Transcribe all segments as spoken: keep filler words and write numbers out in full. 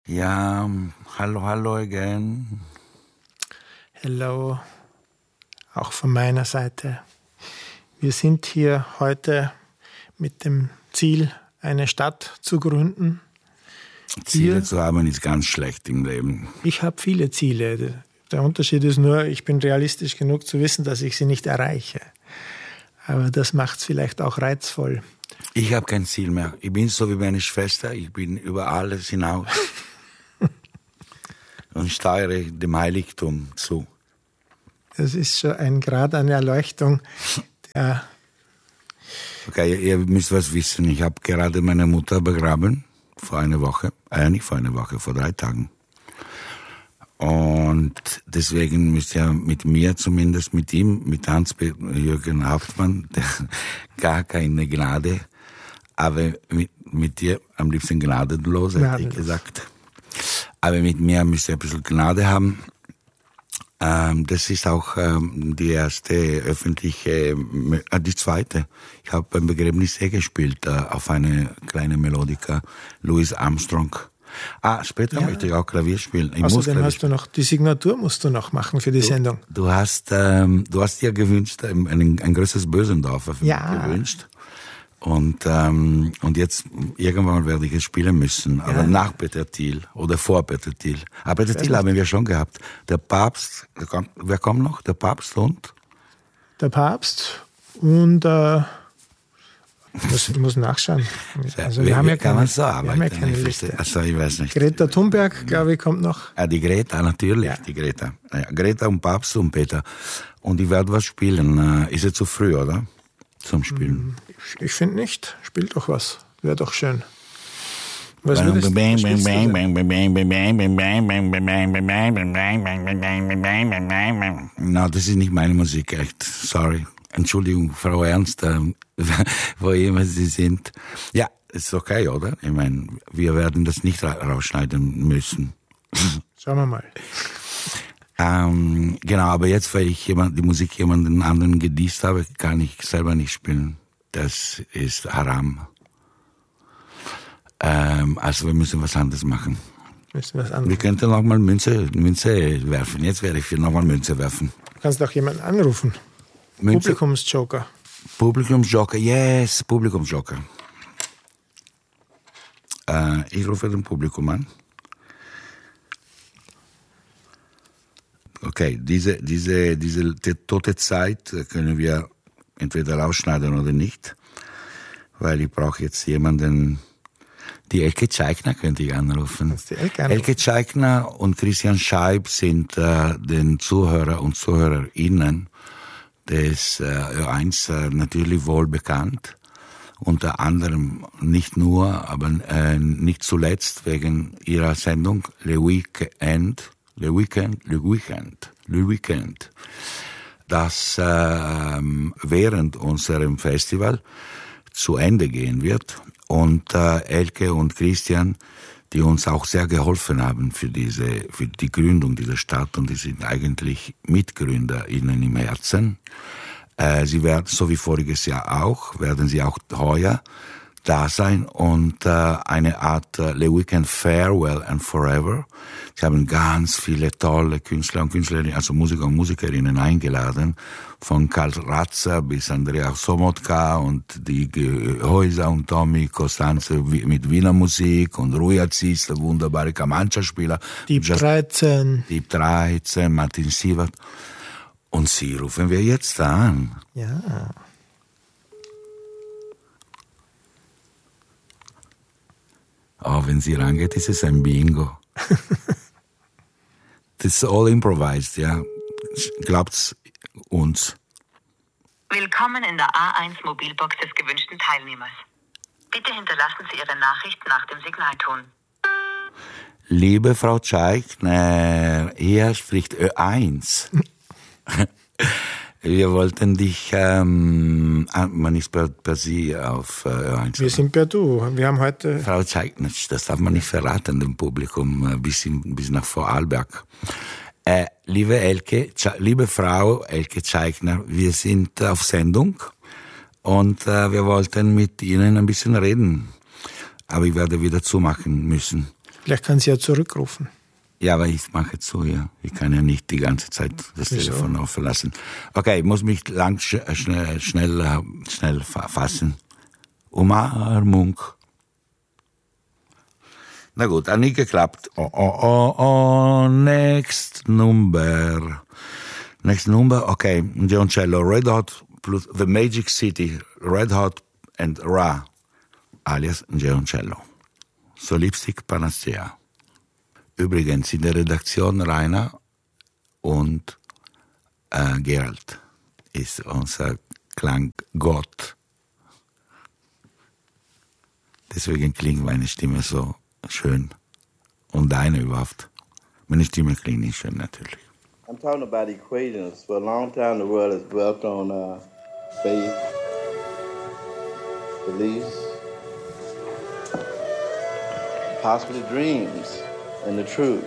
Ja, hallo, hallo again. Hello, auch von meiner Seite. Wir sind hier heute mit dem Ziel, eine Stadt zu gründen. Ziele Hier, zu haben ist ganz schlecht im Leben. ich habe viele Ziele. Der Unterschied ist nur, ich bin realistisch genug zu wissen, dass ich sie nicht erreiche. Aber das macht es vielleicht auch reizvoll. Ich habe kein Ziel mehr. Ich bin so wie meine Schwester. Ich bin über alles hinaus und steuere dem Heiligtum zu. Das ist schon ein Grad an Erleuchtung, der... Okay, ihr müsst was wissen. Ich habe gerade meine Mutter begraben, vor einer Woche. Äh, nicht vor einer Woche, vor drei Tagen. Und deswegen müsst ihr mit mir zumindest, mit ihm, mit Hans-Jürgen Hauptmann, der, gar keine Gnade, aber mit, mit dir am liebsten gnadenlos, hätte ich gesagt. Aber mit mir müsst ihr ein bisschen Gnade haben. Ähm, das ist auch ähm, die erste öffentliche, äh, die zweite. Ich habe beim Begräbnis eh gespielt, äh, auf eine kleine Melodika, Louis Armstrong. Ah, später ja. möchte ich auch Klavier spielen. Ich Außerdem muss hast du noch, die Signatur musst du noch machen für die du, Sendung. Du hast, ähm, du hast dir gewünscht, ein, ein, ein größeres Bösendorfer für ja. mich gewünscht. Und, ähm, und jetzt, irgendwann werde ich es spielen müssen. Ja. Aber nach Peter Thiel oder vor Peter Thiel. Aber Peter Thiel haben wir schon gehabt. Der Papst, der kommt, wer kommt noch? Der Papst und? Der Papst und, äh, ich muss, ich muss nachschauen. Also wir, wir haben ja keine, kann man so arbeiten? Wir haben ja keine Liste. Also ich weiß nicht. Greta Thunberg, glaube ich, kommt noch. Ah, die Greta, natürlich, ja. die Greta. Ja, Greta und Papst und Peter. Und ich werde was spielen. Ist es zu früh, oder? Zum Spielen. Ich, ich finde nicht. Spielt doch was. Wäre doch schön. Was würdest du? Na, das ist nicht meine Musik, echt. Sorry. Entschuldigung, Frau Ernst, äh, wo immer Sie sind. Ja, ist okay, oder? Ich meine, wir werden das nicht rausschneiden müssen. Schauen wir mal. Ähm, genau, aber jetzt, weil ich jemand, die Musik jemanden anderen gedießt habe, kann ich selber nicht spielen. Das ist Haram. Ähm, also wir müssen was anderes machen. Müssen was anderes. Wir könnten noch mal Münze, Münze werfen. Jetzt werde ich noch mal Münze werfen. Du kannst doch jemanden anrufen. Münze. Publikumsjoker. Publikumsjoker, yes, Publikumsjoker. Äh, ich rufe den Publikum an. Okay, diese, diese, diese tote Zeit können wir entweder rausschneiden oder nicht, weil ich brauche jetzt jemanden. Die Elke Tscheikner könnte ich anrufen. Die Elke, anrufen. Elke Tscheikner und Christian Scheib sind äh, den Zuhörer und ZuhörerInnen des äh, Ö eins äh, natürlich wohl bekannt. Unter anderem nicht nur, aber äh, nicht zuletzt wegen ihrer Sendung Le Weekend. Le Weekend, Le Weekend, Le Weekend, das äh, während unserem Festival zu Ende gehen wird. Und äh, Elke und Christian, die uns auch sehr geholfen haben für diese, für die Gründung dieser Stadt, und die sind eigentlich MitgründerInnen im Herzen. Äh, sie werden, so wie voriges Jahr auch, werden sie auch heuer da sein und äh, eine Art äh, Le Weekend Farewell and Forever. Sie haben ganz viele tolle Künstler und Künstlerinnen, also Musiker und Musikerinnen eingeladen, von Karl Ratzer bis Andrea Somotka und die Häuser und Tommy Costanze mit Wiener Musik und Rui Aziz, der wunderbare Kamancha-Spieler. Dieb dreizehn. Dieb dreizehn, Martin Sievert. Und sie rufen wir jetzt an. Ja. Oh, wenn sie rangeht, ist es ein Bingo. Das ist all improvised, ja. Glaubt's uns. Willkommen in der A eins Mobilbox des gewünschten Teilnehmers. Bitte hinterlassen Sie Ihre Nachricht nach dem Signalton. Liebe Frau Tscheikner, hier spricht Ö eins. Wir wollten dich, ähm, man ist per, per Sie auf äh, Ö eins. Wir sind per Du. Wir haben heute... Frau Tscheikner, das darf man nicht verraten dem Publikum, bis, in, bis nach Vorarlberg. Äh, liebe Elke, liebe Frau Elke Tscheikner, wir sind auf Sendung und äh, wir wollten mit Ihnen ein bisschen reden. Aber ich werde wieder zumachen müssen. Vielleicht kann sie ja zurückrufen. Ja, aber ich mache zu, ja. Ich kann ja nicht die ganze Zeit das Wieso? Telefon offen lassen. Okay, ich muss mich lang sch- schnell, schnell, schnell fassen. Umarmung. Na gut, hat nicht geklappt. Oh, oh, oh, oh, next number. Next number, okay. Gioncello, Red Hot plus The Magic City, Red Hot and Ra, alias Gioncello. Solipsik Panacea. Übrigens in der Redaktion Rainer und äh, Gerald ist unser Klanggott. Deswegen klingt meine Stimme so schön. Und deine überhaupt. Meine Stimme klingt nicht schön, natürlich. I'm talking about equations. For a long time, the world has dwelt on uh, faith, beliefs, possibly dreams, and the truth.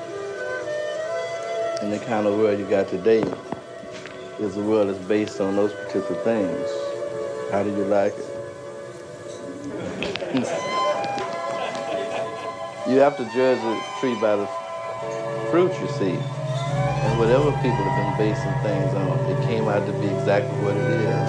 And the kind of world you got today is a world that's based on those particular things. How do you like it? You have to judge a tree by the fruit you see. And whatever people have been basing things on, it came out to be exactly what it is.